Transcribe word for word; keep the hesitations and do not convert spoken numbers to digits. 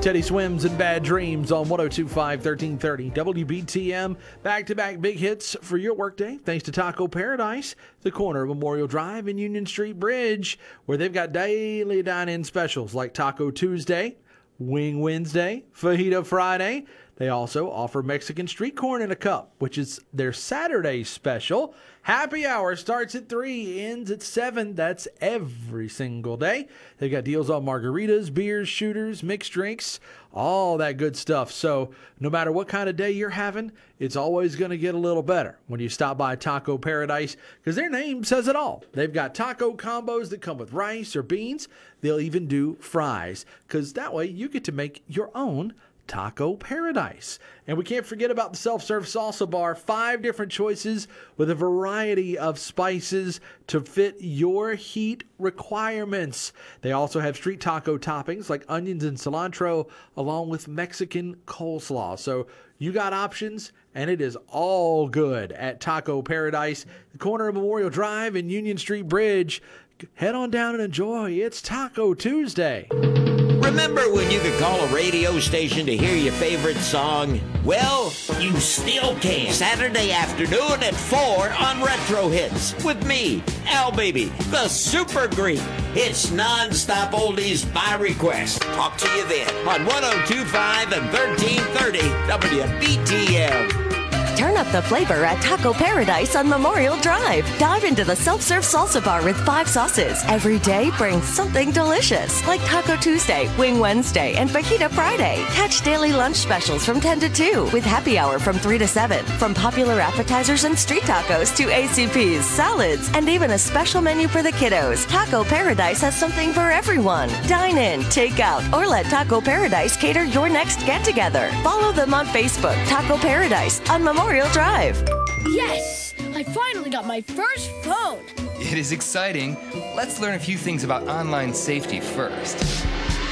Teddy Swims and Bad Dreams on one oh two point five, thirteen thirty W B T M. Back-to-back big hits for your workday, thanks to Taco Paradise, the corner of Memorial Drive and Union Street Bridge, where they've got daily dine-in specials like Taco Tuesday, Wing Wednesday, Fajita Friday. They also offer Mexican street corn in a cup, which is their Saturday special. Happy hour starts at three, ends at seven. That's every single day. They've got deals on margaritas, beers, shooters, mixed drinks, all that good stuff. So no matter what kind of day you're having, it's always going to get a little better when you stop by Taco Paradise, because their name says it all. They've got taco combos that come with rice or beans. They'll even do fries, because that way you get to make your own Taco Paradise. And we can't forget about the self-serve salsa bar. Five different choices with a variety of spices to fit your heat requirements. They also have street taco toppings like onions and cilantro, along with Mexican coleslaw. So you got options, and it is all good at Taco Paradise, the corner of Memorial Drive and Union Street Bridge. Head on down and enjoy. It's Taco Tuesday. Remember when you could call a radio station to hear your favorite song? Well, you still can. Saturday afternoon at four on Retro Hits with me, Al Baby, the Super Greek. It's non-stop oldies by request. Talk to you then on one oh two point five and thirteen thirty W B T M. Turn up the flavor at Taco Paradise on Memorial Drive. Dive into the self-serve salsa bar with five sauces. Every day brings something delicious, like Taco Tuesday, Wing Wednesday, and Fajita Friday. Catch daily lunch specials from ten to two, with happy hour from three to seven. From popular appetizers and street tacos to A C Ps, salads, and even a special menu for the kiddos. Taco Paradise has something for everyone. Dine in, take out, or let Taco Paradise cater your next get-together. Follow them on Facebook, Taco Paradise on Memorial Drive. Yes! I finally got my first phone! It is exciting. Let's learn a few things about online safety first.